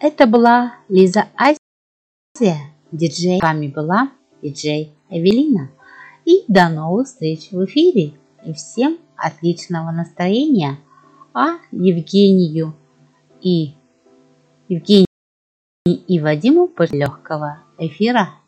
Это была Лиза Азия, диджей. С вами была диджей Эвелина. И до новых встреч в эфире. И всем отличного настроения. А Евгению и Вадиму легкого эфира.